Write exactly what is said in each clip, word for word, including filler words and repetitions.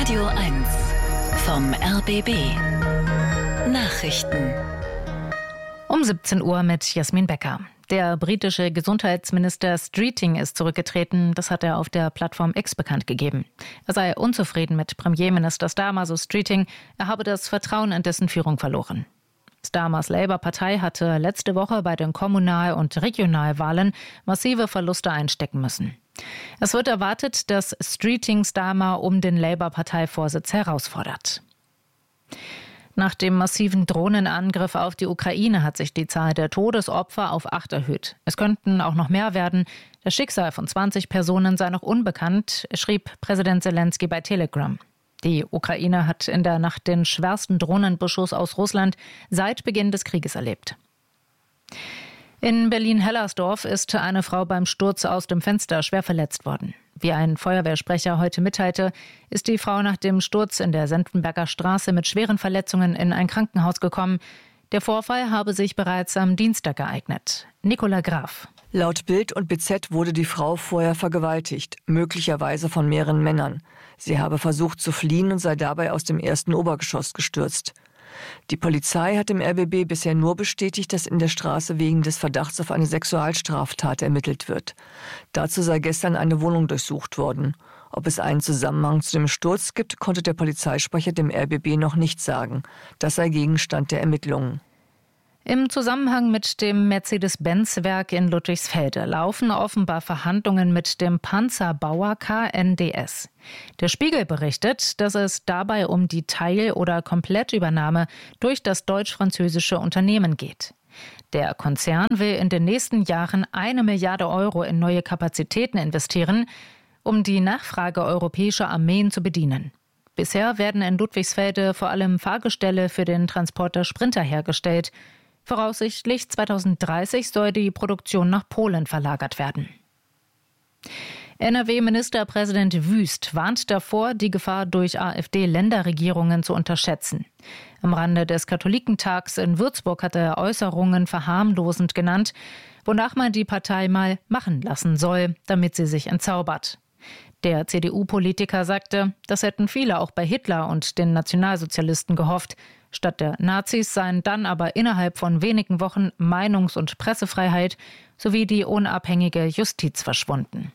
Radio eins vom R B B. Nachrichten. Um siebzehn Uhr mit Jasmin Becker. Der britische Gesundheitsminister Streeting ist zurückgetreten. Das hat er auf der Plattform X bekannt gegeben. Er sei unzufrieden mit Premierminister Starmer, so Streeting. Er habe das Vertrauen in dessen Führung verloren. Starmers Labour-Partei hatte letzte Woche bei den Kommunal- und Regionalwahlen massive Verluste einstecken müssen. Es wird erwartet, dass Streeting Starmer um den Labour-Parteivorsitz herausfordert. Nach dem massiven Drohnenangriff auf die Ukraine hat sich die Zahl der Todesopfer auf acht erhöht. Es könnten auch noch mehr werden. Das Schicksal von zwanzig Personen sei noch unbekannt, schrieb Präsident Zelensky bei Telegram. Die Ukraine hat in der Nacht den schwersten Drohnenbeschuss aus Russland seit Beginn des Krieges erlebt. In Berlin-Hellersdorf ist eine Frau beim Sturz aus dem Fenster schwer verletzt worden. Wie ein Feuerwehrsprecher heute mitteilte, ist die Frau nach dem Sturz in der Senftenberger Straße mit schweren Verletzungen in ein Krankenhaus gekommen. Der Vorfall habe sich bereits am Dienstag ereignet. Nicola Graf. Laut Bild und B Z wurde die Frau vorher vergewaltigt, möglicherweise von mehreren Männern. Sie habe versucht zu fliehen und sei dabei aus dem ersten Obergeschoss gestürzt. Die Polizei hat im R B B bisher nur bestätigt, dass in der Straße wegen des Verdachts auf eine Sexualstraftat ermittelt wird. Dazu sei gestern eine Wohnung durchsucht worden. Ob es einen Zusammenhang zu dem Sturz gibt, konnte der Polizeisprecher dem R B B noch nicht sagen. Das sei Gegenstand der Ermittlungen. Im Zusammenhang mit dem Mercedes-Benz-Werk in Ludwigsfelde laufen offenbar Verhandlungen mit dem Panzerbauer K N D S. Der Spiegel berichtet, dass es dabei um die Teil- oder Komplettübernahme durch das deutsch-französische Unternehmen geht. Der Konzern will in den nächsten Jahren eine Milliarde Euro in neue Kapazitäten investieren, um die Nachfrage europäischer Armeen zu bedienen. Bisher werden in Ludwigsfelde vor allem Fahrgestelle für den Transporter Sprinter hergestellt. Voraussichtlich zweitausenddreißig soll die Produktion nach Polen verlagert werden. N R W-Ministerpräsident Wüst warnt davor, die Gefahr durch AfD-Länderregierungen zu unterschätzen. Am Rande des Katholikentags in Würzburg hat er Äußerungen verharmlosend genannt, wonach man die Partei mal machen lassen soll, damit sie sich entzaubert. Der C D U-Politiker sagte, das hätten viele auch bei Hitler und den Nationalsozialisten gehofft. Statt der Nazis seien dann aber innerhalb von wenigen Wochen Meinungs- und Pressefreiheit sowie die unabhängige Justiz verschwunden.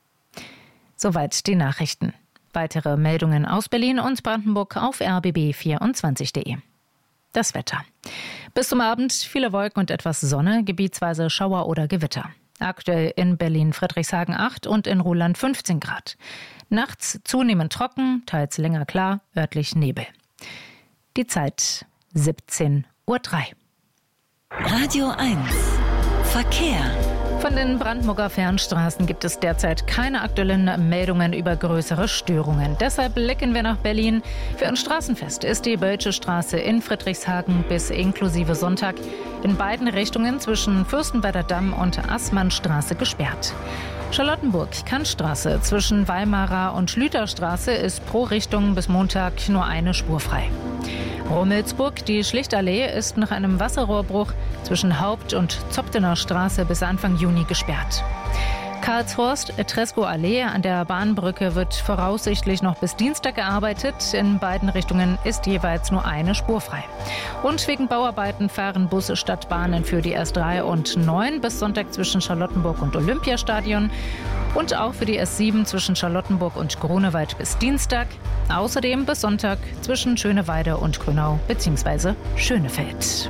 Soweit die Nachrichten. Weitere Meldungen aus Berlin und Brandenburg auf r b b vierundzwanzig punkt de. Das Wetter. Bis zum Abend viele Wolken und etwas Sonne, gebietsweise Schauer oder Gewitter. Aktuell in Berlin-Friedrichshagen acht und in Ruhland fünfzehn Grad. Nachts zunehmend trocken, teils länger klar, örtlich Nebel. Die Zeit siebzehn Uhr drei. Radio eins Verkehr. Von den Brandenburger Fernstraßen gibt es derzeit keine aktuellen Meldungen über größere Störungen. Deshalb blicken wir nach Berlin. Für ein Straßenfest ist die Bölsche Straße in Friedrichshagen bis inklusive Sonntag in beiden Richtungen zwischen Fürstenwalder Damm und Assmannstraße gesperrt. Charlottenburg-Kantstraße zwischen Weimarer und Schlüterstraße ist pro Richtung bis Montag nur eine Spur frei. Rummelsburg, die Schlichtallee, ist nach einem Wasserrohrbruch zwischen Haupt- und Zoptener Straße bis Anfang Juni gesperrt. Karlshorst, Tresco-Allee an der Bahnbrücke wird voraussichtlich noch bis Dienstag gearbeitet. In beiden Richtungen ist jeweils nur eine Spur frei. Und wegen Bauarbeiten fahren Busse Stadtbahnen für die S drei und neun bis Sonntag zwischen Charlottenburg und Olympiastadion und auch für die S sieben zwischen Charlottenburg und Grunewald bis Dienstag. Außerdem bis Sonntag zwischen Schöneweide und Grünau bzw. Schönefeld.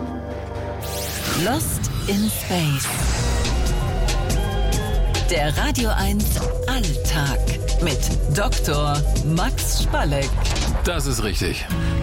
Lost in Space. Der Radio eins Alltag mit Doktor Max Spalleck. Das ist richtig.